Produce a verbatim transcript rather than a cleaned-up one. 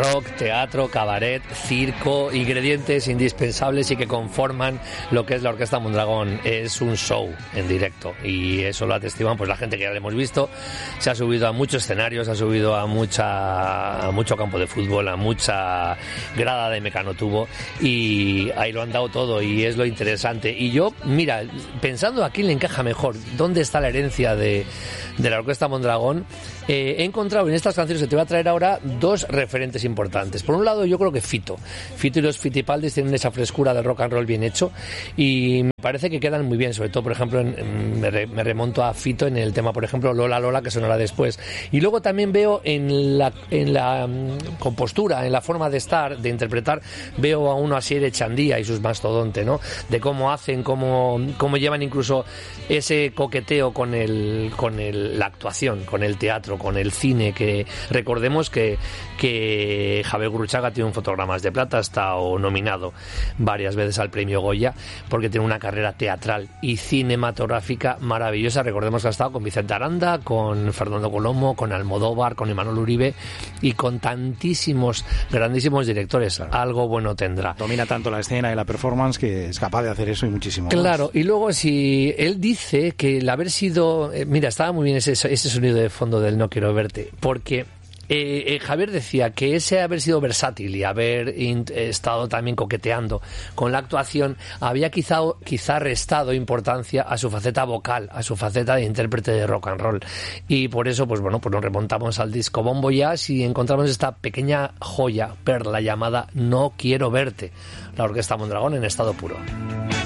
rock, teatro, cabaret, circo, ingredientes indispensables y que conforman lo que es la Orquesta Mondragón. Es un show en directo y eso lo atestiguan pues la gente que ya lo hemos visto. Se ha subido a muchos escenarios, se ha subido a mucha a mucho campo de fútbol, a mucha grada de mecanotubo y ahí lo han dado todo y es lo interesante. Y yo, mira, pensando a quién le encaja mejor, dónde está la herencia de, de la Orquesta Mondragón, eh, he encontrado en estas canciones que te voy a traer ahora dos referentes importantes. Por un lado, yo creo que Fito. Fito y los Fitipaldis tienen esa frescura de rock and roll bien hecho y me parece que quedan muy bien, sobre todo, por ejemplo, en, en, me, re, me remonto a Fito en el tema, por ejemplo, Lola Lola, que sonará después. Y luego también veo en la, en la um, compostura, en la forma de estar, de interpretar, veo a uno así de Chandía y sus mastodonte, ¿no? De cómo hacen, cómo, cómo llevan incluso ese coqueteo con el, con el, la actuación, con el teatro, con el cine, que recordemos que, que Javier Gurruchaga tiene un Fotogramas de Plata, ha estado nominado varias veces al premio Goya, porque tiene una carrera teatral y cinematográfica maravillosa. Recordemos que ha estado con Vicente Aranda, con Fernando Colomo, con Almodóvar, con Imanol Uribe y con tantísimos, grandísimos directores. Algo bueno tendrá. Domina tanto la escena y la performance que es capaz de hacer eso y muchísimo Claro, más. Y luego si él dice que el haber sido... Eh, mira, estaba muy bien ese, ese sonido de fondo del No quiero verte, porque... Eh, eh, Javier decía que ese haber sido versátil y haber in, eh, estado también coqueteando con la actuación había quizá, quizá restado importancia a su faceta vocal, a su faceta de intérprete de rock and roll. Y por eso, pues bueno, pues nos remontamos al disco Bombo Jazz y encontramos esta pequeña joya, perla llamada No quiero verte, la Orquesta Mondragón en estado puro.